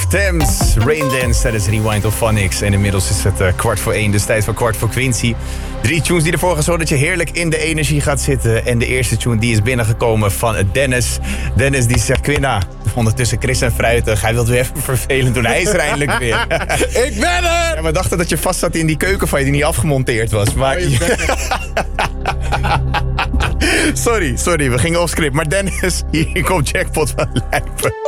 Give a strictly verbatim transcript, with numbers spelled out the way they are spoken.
Thames, Raindance, dat is Rewind of Phonics. En inmiddels is het uh, kwart voor één, dus tijd voor kwart voor Quincy. Drie tunes die ervoor gaan zorgen dat je heerlijk in de energie gaat zitten. En de eerste tune die is binnengekomen van Dennis. Dennis die zegt, Quinna, ondertussen Chris en Fruitig. Hij wil weer even vervelend doen, hij is er eindelijk weer. Ik ben er! Ja, we dachten dat je vast zat in die keuken van je die niet afgemonteerd was. Maar... Oh, je bent sorry, sorry, we gingen off script. Maar Dennis, hier komt Jackpot van Lijpen.